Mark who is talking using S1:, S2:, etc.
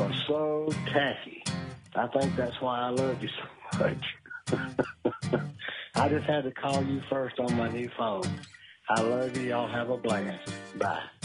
S1: are so tacky. I think that's why I love you so much. I just had to call you first on my new phone. I love you. Y'all have a blast. Bye.